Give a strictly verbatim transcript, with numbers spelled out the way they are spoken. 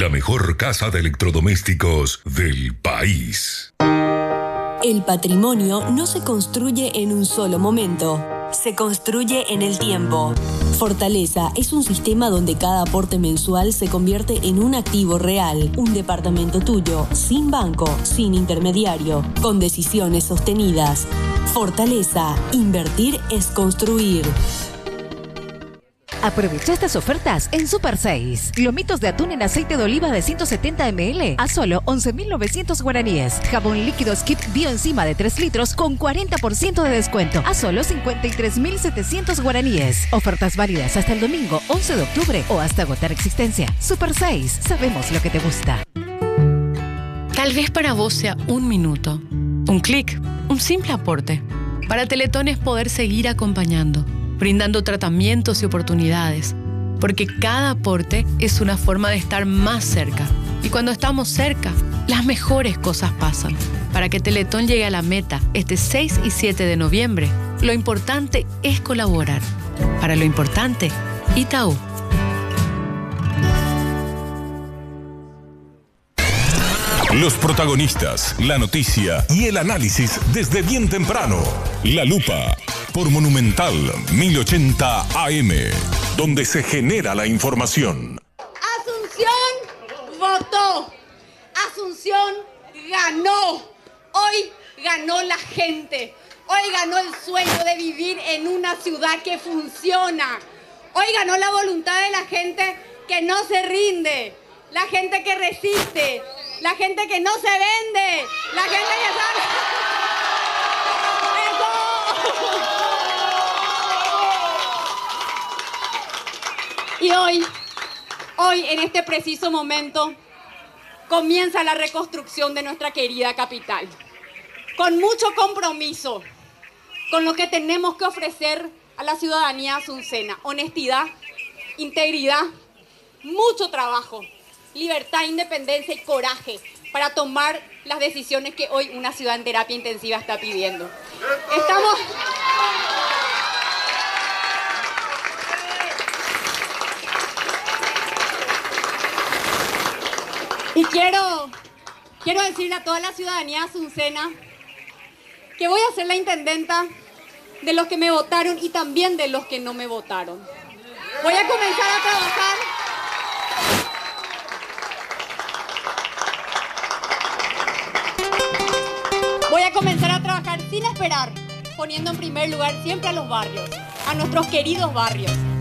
la mejor casa de electrodomésticos del país. El patrimonio no se construye en un solo momento, se construye en el tiempo. Fortaleza es un sistema donde cada aporte mensual se convierte en un activo real, un departamento tuyo, sin banco, sin intermediario, con decisiones sostenidas. Fortaleza, invertir es construir. Aprovecha estas ofertas en Super seis. Lomitos de atún en aceite de oliva de ciento setenta mililitros a solo once mil novecientos guaraníes. Jabón líquido Skip Bioenzima de tres litros con cuarenta por ciento de descuento a solo cincuenta y tres mil setecientos guaraníes. Ofertas válidas hasta el domingo once de octubre o hasta agotar existencia. Super seis, sabemos lo que te gusta. Tal vez para vos sea un minuto, un clic, un simple aporte. Para Teletón es poder seguir acompañando, brindando tratamientos y oportunidades, porque cada aporte es una forma de estar más cerca. Y cuando estamos cerca, las mejores cosas pasan. Para que Teletón llegue a la meta este seis y siete de noviembre, lo importante es colaborar. Para lo importante, Itaú. Los protagonistas, la noticia y el análisis desde bien temprano. La Lupa, por Monumental mil ochenta A M, donde se genera la información. Asunción votó. Asunción ganó. Hoy ganó la gente. Hoy ganó el sueño de vivir en una ciudad que funciona. Hoy ganó la voluntad de la gente que no se rinde. La gente que resiste. La gente que no se vende. La gente que sabe. ¡Eso! Y hoy, hoy en este preciso momento, comienza la reconstrucción de nuestra querida capital. Con mucho compromiso, con lo que tenemos que ofrecer a la ciudadanía azucena. Honestidad, integridad, mucho trabajo, libertad, independencia y coraje para tomar las decisiones que hoy una ciudad en terapia intensiva está pidiendo. Estamos... Y quiero, quiero decirle a toda la ciudadanía azucena que voy a ser la intendenta de los que me votaron y también de los que no me votaron. Voy a comenzar a trabajar... Voy a comenzar a trabajar sin esperar, poniendo en primer lugar siempre a los barrios, a nuestros queridos barrios.